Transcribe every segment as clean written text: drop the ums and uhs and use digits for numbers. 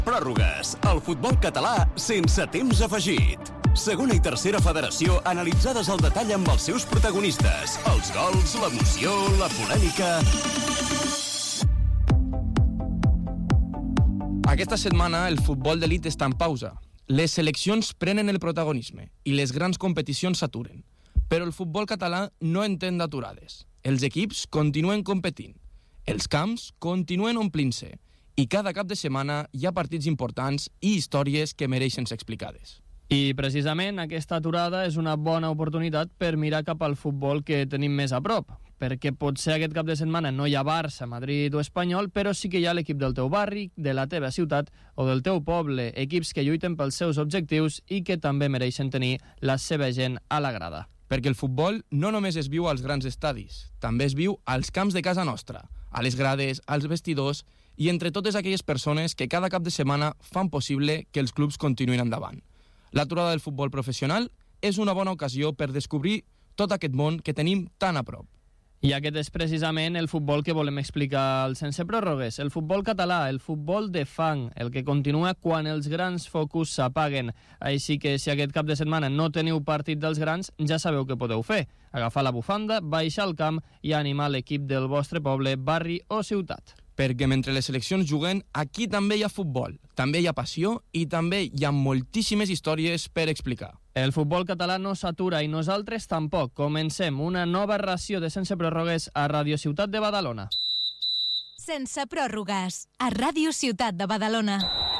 Pròrrogues, el futbol català sense temps afegit. Segona i tercera federació analitzades al detall amb els seus protagonistes. Els gols, l'emoció, la polèmica... Aquesta setmana el futbol d'elit està en pausa. Les seleccions prenen el protagonisme i les grans competicions s'aturen. Però el futbol català no entén d'aturades. Els equips continuen competint. Els camps continuen omplint-se. I cada cap de setmana hi ha partits importants i històries que mereixen ser explicades. I precisament aquesta aturada és una bona oportunitat per mirar cap al futbol que tenim més a prop, perquè potser aquest cap de setmana no hi ha Barça, Madrid o Espanyol, però sí que hi ha l'equip del teu barri, de la teva ciutat o del teu poble, equips que lluiten pels seus objectius i que també mereixen tenir la seva gent a la grada. Perquè el futbol no només es viu als grans estadis, també es viu als camps de casa nostra, a les grades, als vestidors i entre totes aquelles persones que cada cap de setmana fan possible que els clubs continuïn endavant. L'aturada del futbol professional és una bona ocasió per descobrir tot aquest món que tenim tan a prop. I aquest és precisament el futbol que volem explicar al Sense Pròrrogues, el futbol català, el futbol de fang, el que continua quan els grans focus s'apaguen. Així que si aquest cap de setmana no teniu partit dels grans, ja sabeu què podeu fer. Agafar la bufanda, baixar al camp i animar l'equip del vostre poble, barri o ciutat. Perquè mentre les seleccions juguen, aquí també hi ha futbol, també hi ha passió i també hi ha moltíssimes històries per explicar. El futbol català no s'atura i nosaltres tampoc. Comencem una nova ració de Sense Pròrrogues a Ràdio Ciutat de Badalona. Sense Pròrrogues, a Ràdio Ciutat de Badalona.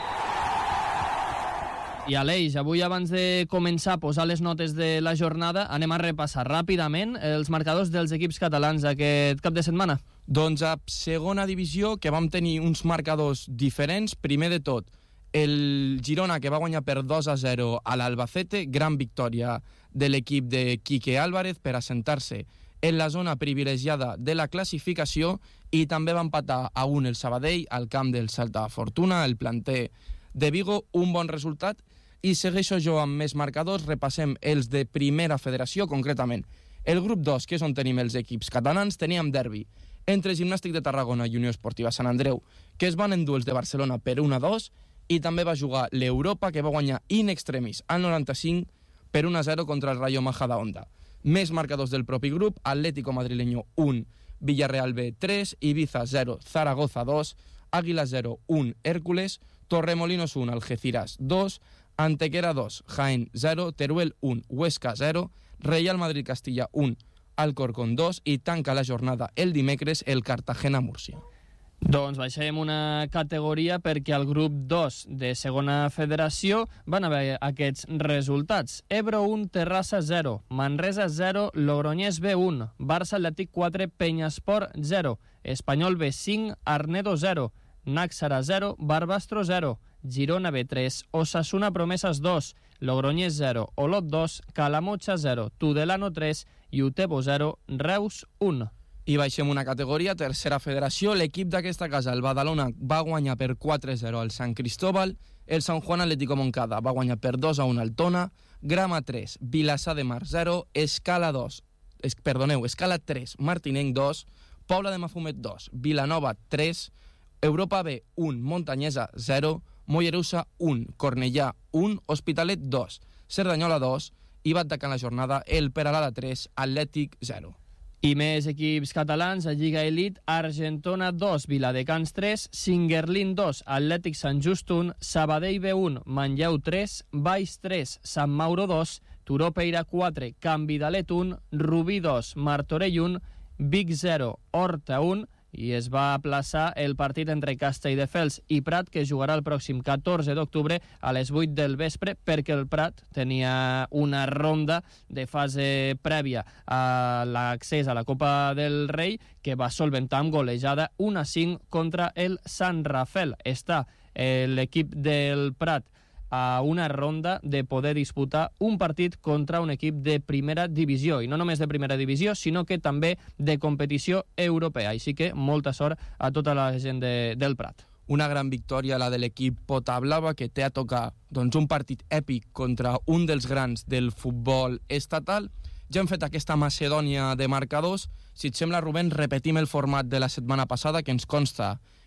I Aleix, avui abans de començar a posar les notes de la jornada, anem a repassar ràpidament els marcadors dels equips catalans aquest cap de setmana. Doncs a segona divisió, que vam tenir uns marcadors diferents, primer de tot, el Girona, que va guanyar per 2-0 a l'Albacete, gran victòria de l'equip de Quique Álvarez per assentar-se en la zona privilegiada de la classificació, i també va empatar a 1 el Sabadell al camp del Salta Fortuna, el planter de Vigo, un bon resultat. I segueixo jo amb més marcadors, repassem els de Primera Federació, concretament. El grup 2, que és on tenim els equips catalans, teníem derbi entre Gimnàstic de Tarragona i Unió Esportiva Sant Andreu, que es van endur els de Barcelona per 1-2, i també va jugar l'Europa, que va guanyar in extremis al 95 per 1-0 contra el Rayo Majadahonda. Més marcadors del propi grup: Atlético Madrileño 1, Villarreal B 3, Ibiza 0, Zaragoza 2, Águila 0, 1, Hércules, Torremolinos 1, Algeciras 2, Antequera 2, Jaén 0, Teruel 1, Huesca 0, Real Madrid Castilla 1, Alcorcón 2, i tanca la jornada el dimecres el Cartagena-Múrcia. Doncs baixem una categoria perquè al grup 2 de Segona Federació van haver aquests resultats. Ebro 1, Terrassa 0, Manresa 0, Logroñés B 1, Barça Atlètic 4, Peñasport 0, Espanyol B 5, Arnedo 0, Náxara 0, Barbastro 0, Girona B 3, Osasuna Promesas 2, Logroñés 0, Olot 2, Calamocha 0, Tudelano 3 i Utebo 0, Reus 1. I baixem una categoria, Tercera Federació. L'equip d'aquesta casa, el Badalona, va guanyar per 4-0 al Sant Cristóbal, el Sant Juan Atlético Moncada va guanyar per 2-1 al Tona, Grama 3, Vilassar de Mar 0, Escala 3, Martinenc 2, Pobla de Mafumet 2, Vilanova 3, Europa B 1, Montanyesa 0, Mollerussa 1, Cornellà 1, Hospitalet 2, Cerdanyola 2, i va atacar la jornada el Peralada 3, Atlètic 0. I més equips catalans a Lliga Elite: Argentona 2, Viladecans 3, Singuerlín 2, Atlètic Sant Just 1, Sabadell B1, Manlleu 3, Baix 3, Sant Mauro 2, Turó Peira 4, Can Vidalet 1, Rubí 2, Martorell 1, Vic 0, Horta 1, i es va aplaçar el partit entre Castelldefels i Prat, que jugarà el pròxim 14 d'octubre a les 8 del vespre, perquè el Prat tenia una ronda de fase prèvia a l'accés a la Copa del Rei que va solventar amb golejada 1-5 contra el Sant Rafel. Està l'equip del Prat a una ronda de poder disputar un partit contra un equip de primera divisió, i no només de primera divisió, sinó que també de competició europea. Així que molta sort a tota la gent del Prat. Una gran victòria la de l'equip Potablava, que té a tocar un partit èpic contra un dels grans del futbol estatal. Ja hem fet aquesta macedònia de marcadors. Si et sembla, Rubén, repetim el format de la setmana passada, que ens consta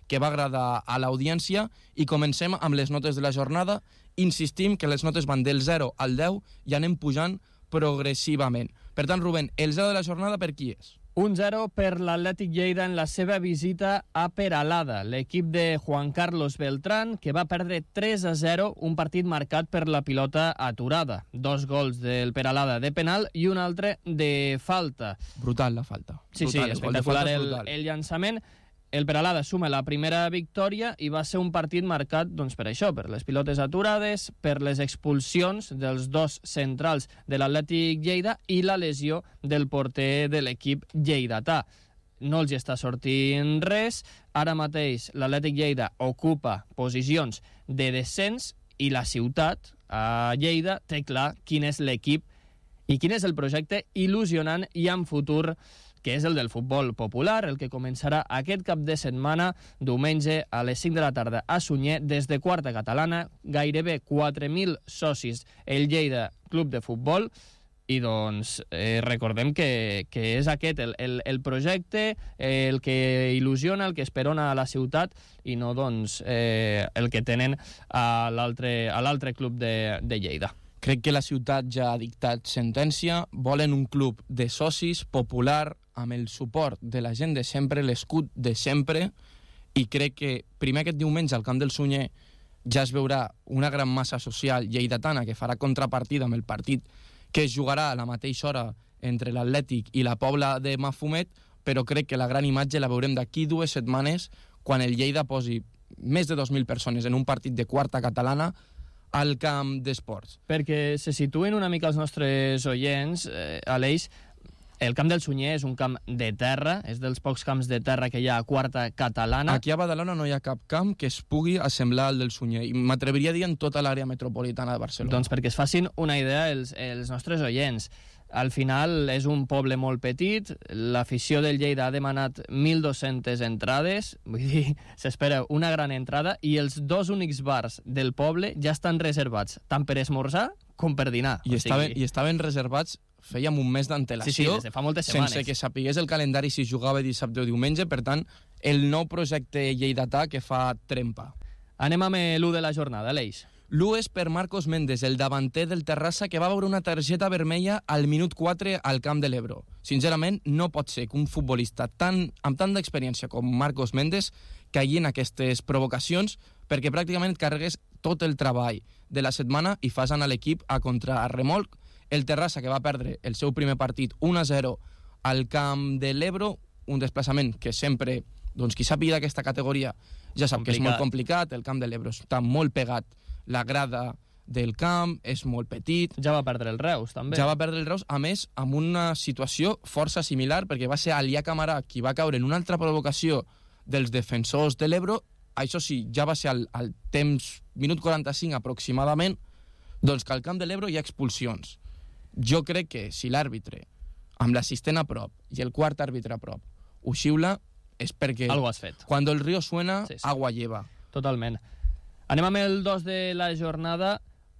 que va agradar a l'audiència, i comencem amb les notes de la jornada. Insistim que les notes van del 0 al 10 i anem pujant progressivament. Per tant, Rubén, el 0 de la jornada per qui és? Un 0 per l'Atlètic Lleida en la seva visita a Peralada, l'equip de Juan Carlos Beltrán, que va perdre 3-0, un partit marcat per la pilota aturada. 2 gols del Peralada de penal i un altre de falta. Brutal la falta. Sí, brutal, sí, espectacular el llançament. El Peralada suma la primera victòria i va ser un partit marcat doncs, per això, per les pilotes aturades, per les expulsions dels 2 centrals de l'Atlètic Lleida i la lesió del porter de l'equip lleidatà. No els hi està sortint res. Ara mateix l'Atlètic Lleida ocupa posicions de descens i la ciutat, a Lleida, té clar quin és l'equip i quin és el projecte il·lusionant i amb futur, que és el del futbol popular, el que començarà aquest cap de setmana, diumenge a les 5 de la tarda a Sunyer, des de quarta catalana, gairebé 4.000 socis, el Lleida Club de Futbol, i doncs recordem que és aquest el projecte, el que il·lusiona, el que esperona a la ciutat, i no doncs el que tenen a l'altre club de Lleida. Crec que la ciutat ja ha dictat sentència. Volen un club de socis, popular, amb el suport de la gent de sempre, l'escut de sempre, i crec que primer aquest diumenge al Camp del Sunyer ja es veurà una gran massa social lleidatana que farà contrapartida amb el partit que es jugarà a la mateixa hora entre l'Atlètic i la Pobla de Mafumet, però crec que la gran imatge la veurem d'aquí 2 setmanes, quan el Lleida posi més de 2.000 persones en un partit de quarta catalana al camp d'esports. Perquè se situen una mica els nostres oients, Aleix, el Camp del Sunyer és un camp de terra, és dels pocs camps de terra que hi ha a quarta catalana. Aquí a Badalona no hi ha cap camp que es pugui assemblar al del Sunyer, i m'atreviria a dir en tota l'àrea metropolitana de Barcelona. Doncs perquè es facin una idea els nostres oients. Al final és un poble molt petit, l'afició del Lleida ha demanat 1.200 entrades, vull dir, s'espera una gran entrada, i els 2 únics bars del poble ja estan reservats, tant per esmorzar com per dinar. I estaven reservats, fèiem un mes d'antelació, sí, des de fa moltes setmanes, sense que sapigués el calendari si jugava dissabte o diumenge. Per tant, el nou projecte lleidatà que fa trempa. Anem amb l'1 de la jornada, Aleix. L'1 és per Marcos Méndez, el davanter del Terrassa, que va veure una targeta vermella al minut 4 al Camp de l'Ebro. Sincerament, no pot ser que un futbolista amb tant d'experiència com Marcos Méndez caigui en aquestes provocacions, perquè pràcticament et carregues tot el treball de la setmana i fas anar l'equip a contrarremolc. El Terrassa, que va perdre el seu primer partit 1-0 al Camp de l'Ebro, un desplaçament que sempre, doncs, qui sàpiga d'aquesta categoria ja sap que és molt complicat. El Camp de l'Ebro està molt pegat, la grada del camp és molt petit. Ja va perdre el Reus, també. Ja va perdre el Reus, a més, amb una situació força similar, perquè va ser Alià Camarà qui va caure en una altra provocació dels defensors de l'Ebro. Això sí, ja va ser al temps, minut 45 aproximadament, doncs que al Camp de l'Ebro hi ha expulsions. Jo crec que si l'àrbitre, amb l'assistent a prop i el quart àrbitre a prop, ho xiula, és perquè algo has fet. Cuando el río suena, sí. Agua lleva. Totalment. Anem amb el 2 de la jornada.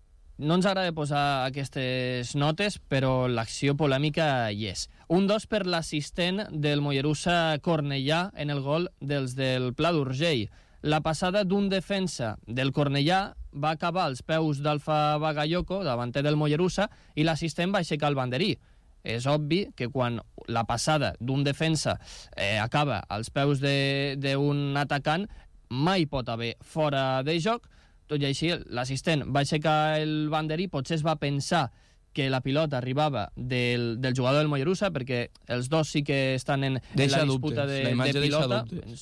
No ens agrada posar aquestes notes, però l'acció polèmica hi és. Un 2 per l'assistent del Mollerussa Cornellà en el gol dels del Pla d'Urgell. La passada d'un defensa del Cornellà va acabar als peus d'Alfa Bagayoko, davanter del Mollerussa, i l'assistent va aixecar el banderí. És obvi que quan la passada d'un defensa acaba als peus d'un atacant, mai pot haver fora de joc. Tot i així, l'assistent va aixecar el banderí, potser es va pensar que la pilota arribava del jugador del Mollerussa, perquè els dos sí que estan en la disputa de pilota.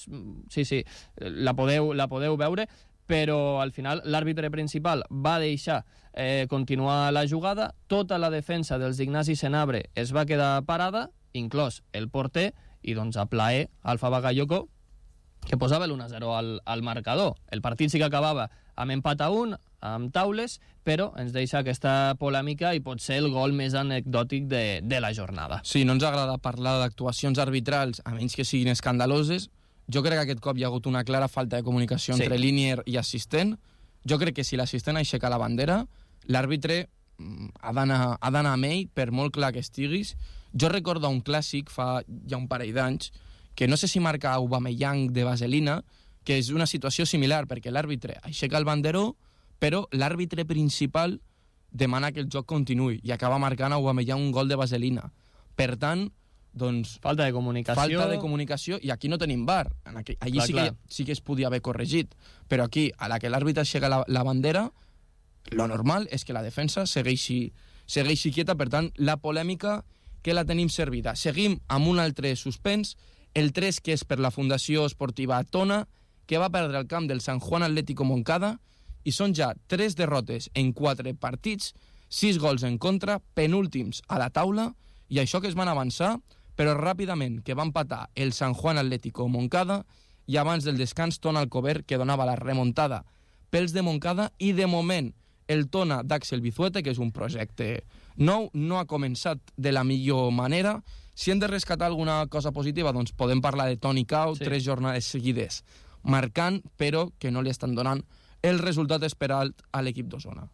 Sí, la podeu veure, però al final l'àrbitre principal va deixar continuar la jugada. Tota la defensa dels Ignasi Senabre es va quedar parada, inclòs el porter, i doncs a plaer Alfa Bagayoko, que posava l'1-0 al marcador. El partit sí que acabava amb empat a 1, amb taules, però ens deixa aquesta polèmica i pot ser el gol més anecdòtic de la jornada. Sí, no ens agrada parlar d'actuacions arbitrals, a menys que siguin escandaloses. Jo crec que aquest cop hi ha hagut una clara falta de comunicació entre línier i assistent. Jo crec que si l'assistent aixeca la bandera, l'àrbitre ha d'anar amb ell, per molt clar que estiguis. Jo recordo un clàssic fa ja un parell d'anys, que no sé si marca Aubameyang de Vaselina, que és una situació similar, perquè l'àrbitre aixeca el banderó, però l'àrbitre principal demana que el joc continuï i acaba marcant a Aubameyang un gol de vaselina. Per tant, doncs... Falta de comunicació, i aquí no tenim VAR. Allí sí que es podia haver corregit, però aquí, a la que l'àrbitre aixeca la bandera, lo normal és que la defensa segueixi quieta. Per tant, la polèmica que la tenim servida. Seguim amb un altre suspens, el 3, que és per la Fundació Esportiva Tona, que va perdre el camp del San Juan Atlético Moncada, i són ja 3 derrotes en 4 partits, 6 gols en contra, penúltims a la taula, i això que es van avançar, però ràpidament que va empatar el San Juan Atlético Moncada, i abans del descans Tona Alcover, que donava la remuntada pels de Moncada, i de moment el Tona d'Àxel Bizuete, que és un projecte nou, no ha començat de la millor manera. Si hem de rescatar alguna cosa positiva, doncs podem parlar de Toni Cau, 3 jornades seguides marcant, però que no li estan donant el resultat esperat a l'equip d'Osona.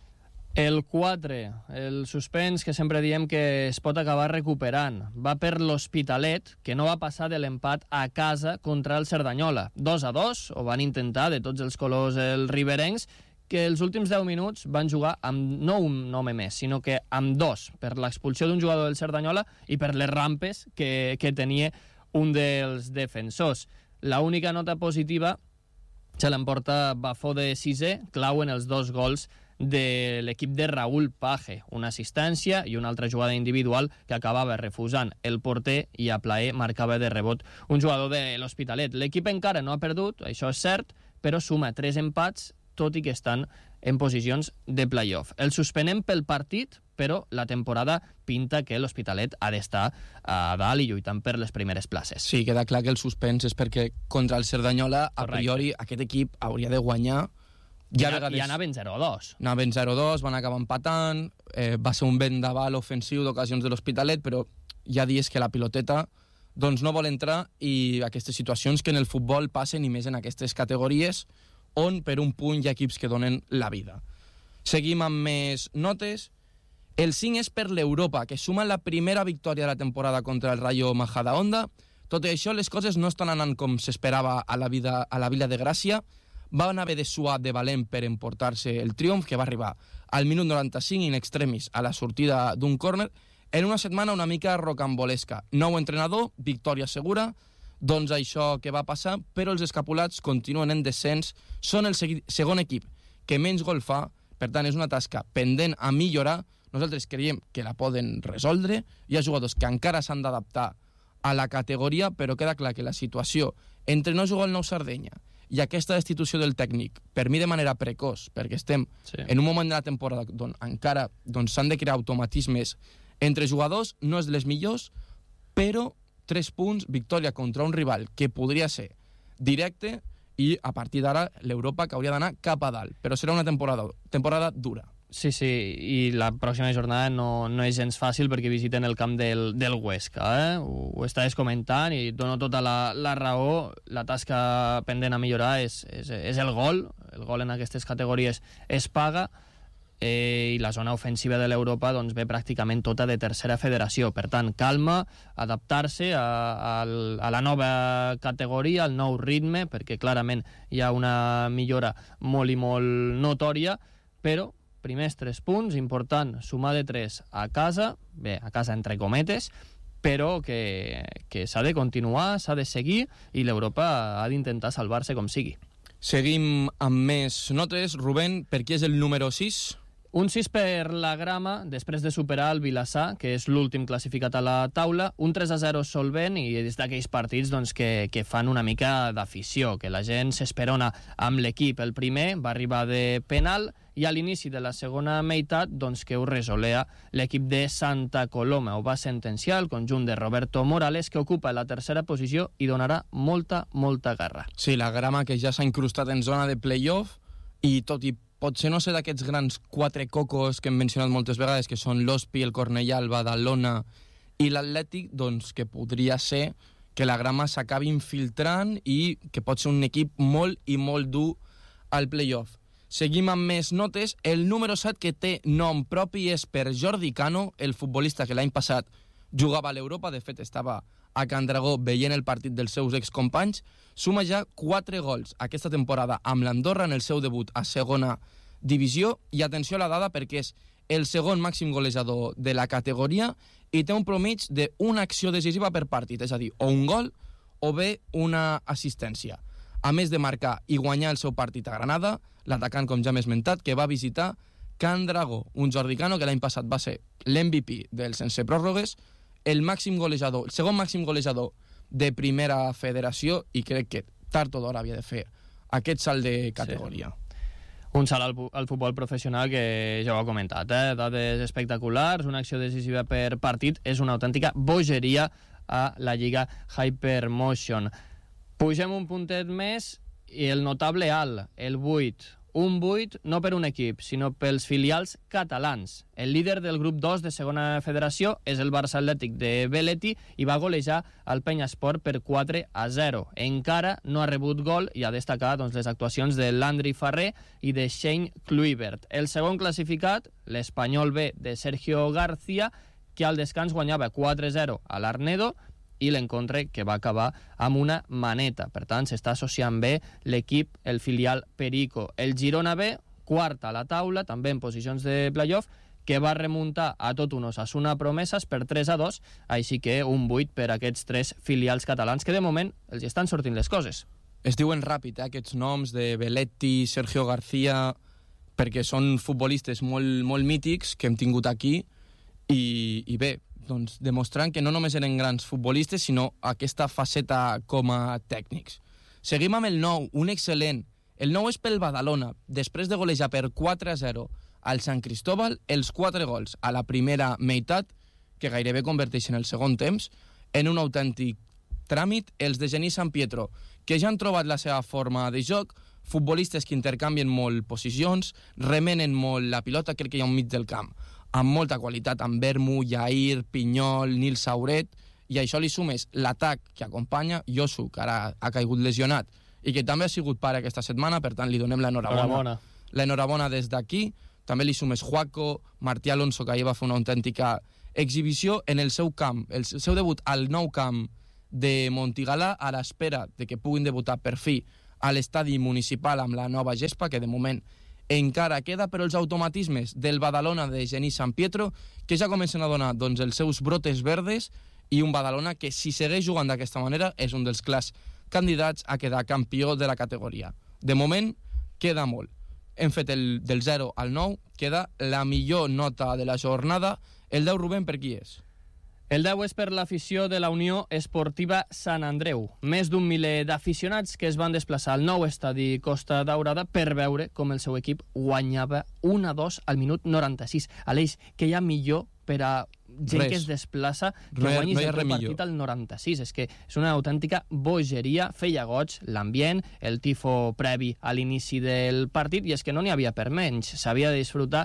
El 4, el suspens que sempre diem que es pot acabar recuperant, va per l'Hospitalet, que no va passar de l'empat a casa contra el Cerdanyola. 2-2, ho van intentar de tots els colors els riberencs, que els últims 10 minuts van jugar amb no un home més, sinó que amb 2, per l'expulsió d'un jugador del Cerdanyola i per les rampes que tenia un dels defensors. L'única nota positiva se l'emporta Bafó de 6è, clau en els 2 gols de l'equip de Raúl Page, una assistència i una altra jugada individual que acabava refusant el porter i a plaer marcava de rebot un jugador de l'Hospitalet. L'equip encara no ha perdut, això és cert, però suma 3 empats, tot i que estan en posicions de play-off. El suspenem pel partit, però la temporada pinta que l'Hospitalet ha d'estar a dalt i lluitant per les primeres places. Sí, queda clar que el suspens és perquè contra el Cerdanyola, a priori, aquest equip hauria de guanyar. I anaven 0-2. Anaven 0-2, van acabar empatant, va ser un vendaval ofensiu d'ocasions de l'Hospitalet, però hi ha dies que la piloteta doncs no vol entrar, i aquestes situacions que en el futbol passen, i més en aquestes categories, on per un punt hi ha equips que donen la vida. Seguim amb més notes. El 5 és per l'Europa, que suma la primera victòria de la temporada contra el Rayo Majadahonda. Tot i això, les coses no estan anant com s'esperava a la Vila de Gràcia. Van haver de suar de valent per emportar-se el triomf, que va arribar al minut 95 in extremis a la sortida d'un córner, en una setmana una mica rocambolesca. Nou entrenador, victòria segura, doncs això que va passar, però els escapulats continuen en descens, són el segon equip que menys gol fa, per tant és una tasca pendent a millorar. Nosaltres creiem que la poden resoldre, hi ha jugadors que encara s'han d'adaptar a la categoria, però queda clar que la situació entre no jugar al Nou Sardenya i aquesta destitució del tècnic, per mi de manera precoç, perquè estem en un moment de la temporada on encara s'han de crear automatismes entre jugadors, no és de les millors, però 3 punts, victòria contra un rival que podria ser directe, i a partir d'ara l'Europa que hauria d'anar cap a dalt, però serà una temporada dura. Sí, i la pròxima jornada no és gens fàcil perquè visiten el camp del Huesca. Ho estàs comentant i dono tota la raó. La tasca pendent a millorar és el gol. El gol en aquestes categories es paga, i la zona ofensiva de l'Europa doncs, ve pràcticament tota de tercera federació. Per tant, calma, adaptar-se a la nova categoria, al nou ritme, perquè clarament hi ha una millora molt i molt notòria, però primers 3 punts, important sumar de 3 a casa, bé, a casa entre cometes, però que s'ha de continuar, s'ha de seguir, i l'Europa ha d'intentar salvar-se com sigui. Seguim amb més notes. Rubén, per qui és el número 6? Un 6 per la Grama, després de superar el Vilassar, que és l'últim classificat a la taula, un 3-0 solvent, i és d'aquells partits doncs, que fan una mica d'afició, que la gent s'esperona amb l'equip. El primer va arribar de penal, i a l'inici de la segona meitat doncs, que ho resolea l'equip de Santa Coloma. Ho va sentenciar el conjunt de Roberto Morales, que ocupa la tercera posició i donarà molta garra. Sí, la Grama que ja s'ha incrustat en zona de play-off, i tot i potser no ser d'aquests grans 4 cocos que hem mencionat moltes vegades, que són l'Hospi, el Cornellà, el Badalona i l'Atlètic, doncs que podria ser que la Grama s'acabi infiltrant i que pot ser un equip molt i molt dur al play-off. Seguim amb més notes. El número 7, que té nom propi, és per Jordi Cano, el futbolista que l'any passat jugava a l'Europa. De fet, estava a Can Dragó veient el partit dels seus excompanys, suma ja 4 gols aquesta temporada amb l'Andorra en el seu debut a segona divisió, i atenció a la dada perquè és el segon màxim golejador de la categoria i té un promig d'una acció decisiva per partit, és a dir, o un gol o bé una assistència. A més de marcar i guanyar el seu partit a Granada, l'atacant, com ja m'he esmentat, que va visitar Can Dragó, un jordicano que l'any passat va ser l'MVP del sense pròrrogues, el segon màxim golejador de primera federació, i crec que tard o d'hora havia de fer aquest salt de categoria. Sí. Un salt al futbol professional que ja ho ha comentat, dades espectaculars, una acció decisiva per partit, és una autèntica bogeria a la Lliga Hypermotion. Pugem un puntet més i el notable alt, el 8. Un 8 no per un equip, sinó pels filials catalans. El líder del grup 2 de segona federació és el Barça Atlètic de Belletti i va golejar el Penyesport per 4-0. Encara no ha rebut gol i ha destacat les actuacions de Landry Farré i de Shane Kluivert. El segon classificat, l'Espanyol B de Sergio García, que al descans guanyava 4-0 a l'Arnedo, i l'encontre que va acabar amb una maneta. Per tant, s'està associant bé l'equip, el filial Perico. El Girona B, quart a la taula, també en posicions de playoff, que va remuntar a tot un Osasuna Promeses per 3-2, així que un 8 per aquests 3 filials catalans, que de moment els estan sortint les coses. Es diuen ràpid, aquests noms de Belletti, Sergio García, perquè són futbolistes molt mítics que hem tingut aquí, i bé, doncs, demostrant que no només eren grans futbolistes, sinó aquesta faceta com a tècnics. Seguim amb el 9, un excel·lent. El 9 és pel Badalona. Després de golejar per 4-0 al Sant Cristóbal, els 4 gols a la primera meitat, que gairebé converteixen el segon temps, en un autèntic tràmit, els de Genís Sant Pietro, que ja han trobat la seva forma de joc, futbolistes que intercanvien molt posicions, remenen molt la pilota, crec que hi ha un mig del camp amb molta qualitat, amb Vermu, Jair, Pinyol, Nil Sauret, i a això li sumes l'atac que acompanya Josu, que ara ha caigut lesionat, i que també ha sigut pare aquesta setmana, per tant li donem l'enhorabona. L'enhorabona des d'aquí. També li sumes Juaco, Martí Alonso, que ahir va fer una autèntica exhibició en el seu camp, el seu debut al nou camp de Montigalà, a l'espera de que puguin debutar per fi a l'estadi municipal amb la nova gespa, que de moment encara queda, però els automatismes del Badalona de Genís Sant Pietro, que ja comencen a donar els seus brotes verdes, i un Badalona que, si segueix jugant d'aquesta manera, és un dels clars candidats a quedar campió de la categoria. De moment, queda molt. Hem fet del 0 al 9, queda la millor nota de la jornada. El 10, Rubén, per qui és? El 10 és per l'afició de la Unió Esportiva Sant Andreu. Més d'un miler d'aficionats que es van desplaçar al nou estadi Costa Daurada per veure com el seu equip guanyava 1-2 al minut 96. Aleix, que hi ha millor per a gent que es desplaça que guanyis el partit al 96. És que és una autèntica bogeria, feia goig l'ambient, el tifo previ a l'inici del partit, i és que no n'hi havia per menys. S'havia de disfrutar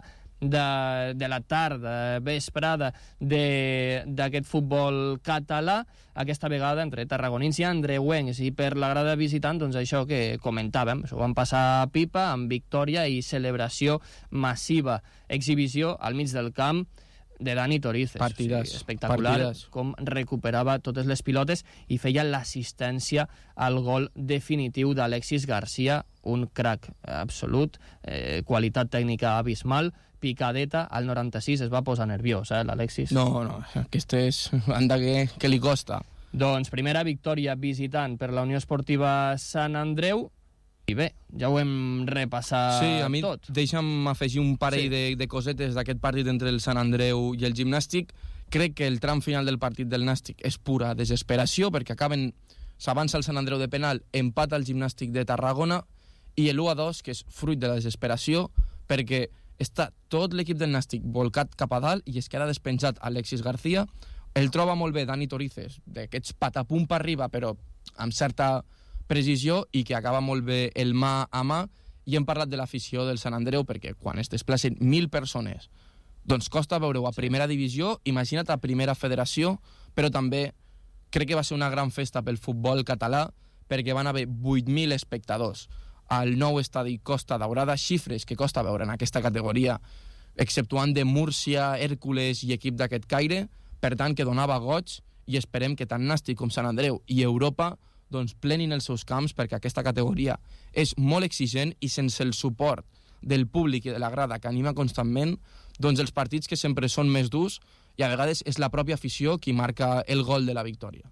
de la tarda, vesprada d'aquest futbol català, aquesta vegada entre tarragonins i andreuencs, i per la grada visitant, doncs això que comentàvem, s'ho van passar pipa amb victòria i celebració massiva, exhibició al mig del camp de Dani Torices. Partides. Espectacular, partides. Com recuperava totes les pilotes i feia l'assistència al gol definitiu d'Alexis García, un crac absolut, qualitat tècnica abismal, picadeta, al 96 es va posar nerviós, l'Alexis. No, aquest és... Anda que li costa. Doncs primera victòria visitant per la Unió Esportiva Sant Andreu, i bé, ja ho hem repassat tot. Sí, a mi deixa'm afegir un parell de cosetes d'aquest partit entre el Sant Andreu i el Gimnàstic. Crec que el tram final del partit del Nàstic és pura desesperació, perquè s'avança el Sant Andreu de penal, empat al Gimnàstic de Tarragona, i l'1-2, que és fruit de la desesperació, perquè està tot l'equip del Nàstic volcat cap a dalt i es queda despenjat Alexis García. El troba molt bé Dani Torices, d'aquests patapum per arriba, però amb certa precisió, i que acaba molt bé el mà a mà. I hem parlat de l'afició del Sant Andreu, perquè quan es desplacen 1.000 persones, doncs costa veure-ho a primera divisió, imagina't a primera federació, però també crec que va ser una gran festa pel futbol català, perquè van haver 8.000 espectadors al nou estadi Costa Daurada, xifres que costa veure en aquesta categoria, exceptuant de Múrcia, Hèrcules i equip d'aquest caire, per tant que donava goig i esperem que tant Nàstic com Sant Andreu i Europa doncs, plenin els seus camps, perquè aquesta categoria és molt exigent i sense el suport del públic i de la grada que anima constantment, doncs els partits que sempre són més durs i a vegades és la pròpia afició qui marca el gol de la victòria.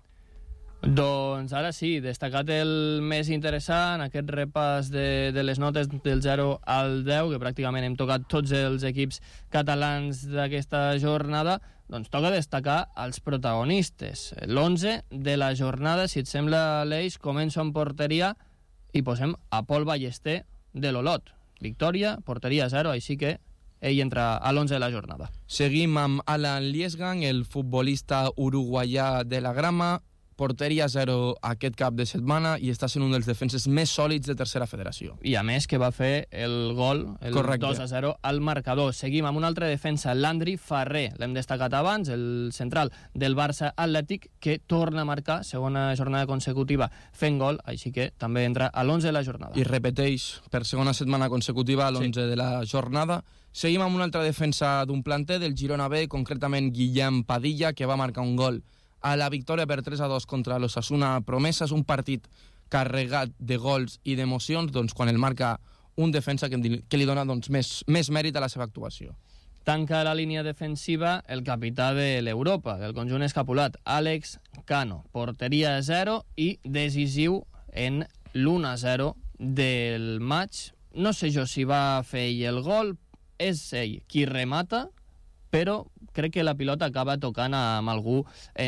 Doncs ara sí, destacat el més interessant, aquest repàs de les notes del 0 al 10, que pràcticament hem tocat tots els equips catalans d'aquesta jornada, doncs toca destacar els protagonistes. L'11 de la jornada, si et sembla, l'Eix, comença en porteria i posem a Pol Ballester de l'Olot. Victòria, porteria 0, així que ell entra a l'11 de la jornada. Seguim amb Alan Liesgang, el futbolista uruguaià de la Grama, porteria 0 aquest cap de setmana i està sent un dels defenses més sòlids de tercera federació. I a més que va fer el gol, el Correcte. 2-0 al marcador. Seguim amb un altre defensa, Landry Farré, l'hem destacat abans, el central del Barça Atlètic, que torna a marcar, segona jornada consecutiva fent gol, així que també entra a l'11 de la jornada. I repeteix per segona setmana consecutiva a l'11 de la jornada. Seguim amb una altra defensa d'un planter del Girona B, concretament Guillem Padilla, que va marcar un gol a la victòria per 3-2 contra l'Osasuna Promeses, un partit carregat de gols i d'emocions, doncs, quan el marca un defensa que li dona doncs, més mèrit a la seva actuació. Tanca la línia defensiva el capità de l'Europa, del conjunt escapulat, Àlex Cano. Porteria 0 i decisiu en l'1-0 del maig. No sé jo si va fer ell el gol, és ell qui remata, però crec que la pilota acaba tocant amb algú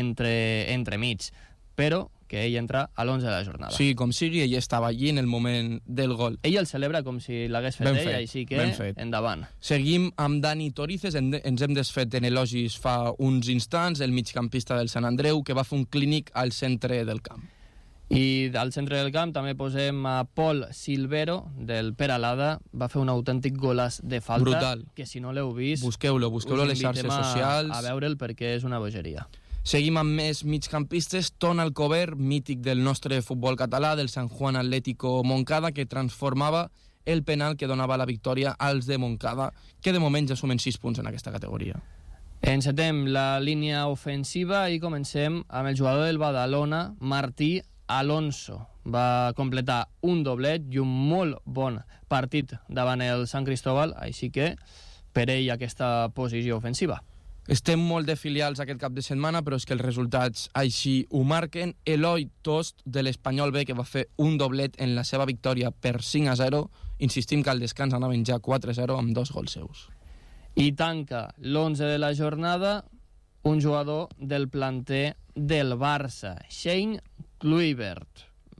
entremig, però que ell entra a l'11 de la jornada. Sí, com sigui, ell estava allí en el moment del gol. Ell el celebra com si l'hagués fet ell, així que endavant. Seguim amb Dani Torices, ens hem desfet en elogis fa uns instants, el migcampista del Sant Andreu, que va fer un clínic al centre del camp. I al centre del camp també posem a Pol Silvero, del Peralada. Va fer un autèntic golaç de falta. Brutal. Que si no l'heu vist, busqueu-lo a les xarxes socials. A veure'l perquè és una bogeria. Seguim amb més migcampistes. Ton Alcover, mític del nostre futbol català, del San Juan Atlético Moncada, que transformava el penal que donava la victòria als de Moncada, que de moment ja sumen 6 punts en aquesta categoria. Encetem la línia ofensiva i comencem amb el jugador del Badalona, Martí Alonso. Va completar un doblet i un molt bon partit davant el Sant Cristóbal, així que per ell aquesta posició ofensiva. Estem molt de filials aquest cap de setmana, però és que els resultats així ho marquen. Eloi Tost, de l'Espanyol B, que va fer un doblet en la seva victòria per 5-0. Insistim que al descans anaven ja 4-0 amb 2 gols seus. I tanca l'11 de la jornada un jugador del planter del Barça, Shane Kluivert.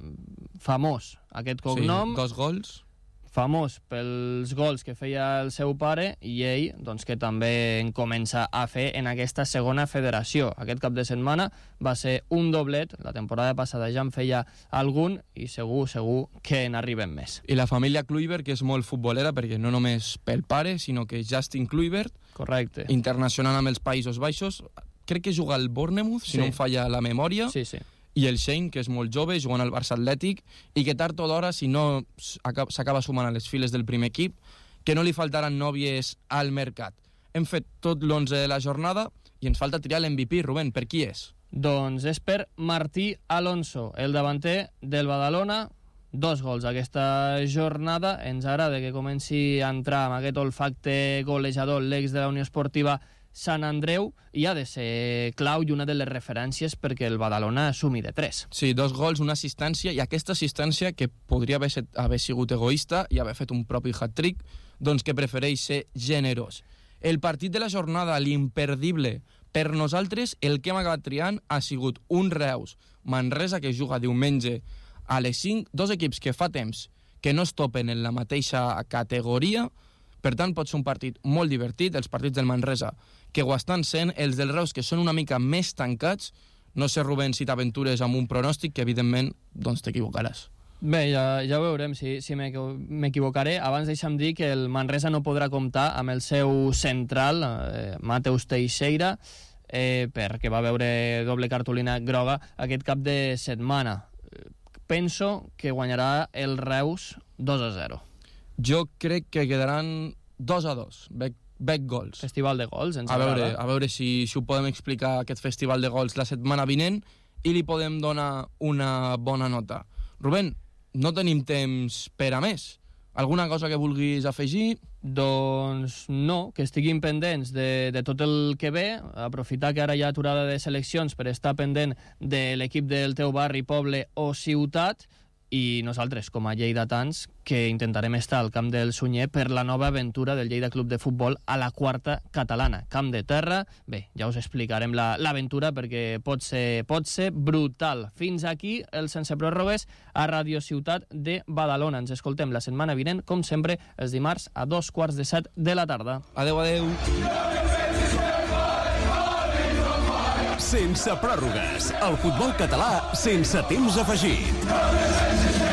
Famós, aquest cognom. Sí, 2 gols. Famós pels gols que feia el seu pare i ell, doncs, que també en comença a fer en aquesta segona federació. Aquest cap de setmana va ser un doblet, la temporada passada ja en feia algun i segur que n'arriben més. I la família Kluivert, que és molt futbolera, perquè no només pel pare, sinó que Justin Kluivert, correcte, internacional amb els Països Baixos, crec que juga al Bournemouth, si no em falla la memòria. Sí, sí. I el Shane, que és molt jove, jugant al Barça Atlètic, i que tard o d'hora, si no s'acaba sumant a les files del primer equip, que no li faltaran nòvies al mercat. Hem fet tot l'11 de la jornada i ens falta triar l'MVP. Rubén, per qui és? Doncs és per Martí Alonso, el davanter del Badalona. 2 gols aquesta jornada. Ens agrada que comenci a entrar amb aquest olfacte golejador l'ex de la Unió Esportiva Sant Andreu, i ha de ser clau i una de les referències perquè el Badalona sumi de 3. Sí, 2 gols, una assistència, i aquesta assistència, que podria haver sigut egoista i haver fet un propi hat-trick, doncs que prefereix ser generós. El partit de la jornada, l'imperdible, per nosaltres, el que hem acabat triant ha sigut un Reus Manresa, que juga diumenge a les 5, 2 equips que fa temps que no es topen en la mateixa categoria. Per tant, pot ser un partit molt divertit. Els partits del Manresa, que ho estan sent, els del Reus, que són una mica més tancats. No sé, Rubén, si t'aventures amb un pronòstic, que evidentment doncs t'equivocaràs. Bé, ja ho veurem si m'equivocaré. Abans deixa'm dir que el Manresa no podrà comptar amb el seu central, Mateus Teixeira, perquè va veure doble cartolina groga aquest cap de setmana. Penso que guanyarà el Reus 2-0. Jo crec que quedaran 2-2. Veig Bec Gols. Festival de gols, ens A agrada. veure si ho podem explicar, aquest festival de gols, la setmana vinent, i li podem donar una bona nota. Rubén, no tenim temps per a més. Alguna cosa que vulguis afegir? Doncs no, que estiguin pendents de tot el que ve, aprofitar que ara hi ha aturada de seleccions per estar pendent de l'equip del teu barri, poble o ciutat, i nosaltres, com a lleidatans, que intentarem estar al camp del Sunyer per la nova aventura del Lleida Club de Futbol a la quarta catalana. Camp de terra, bé, ja us explicarem l'aventura perquè pot ser brutal. Fins aquí el Sense Pròrrogues a Radio Ciutat de Badalona. Ens escoltem la setmana vinent, com sempre, els dimarts a 7:15 de la tarda. Adeu, adeu. Sense pròrrogues, el futbol català sense temps afegit.